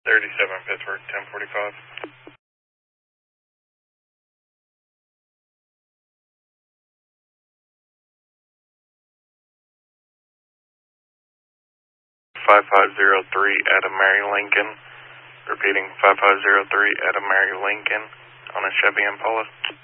37 Pittsburgh, 1045. .5503 Adam Mary Lincoln. Repeating, 5503 Adam Mary Lincoln on a Chevy Impala.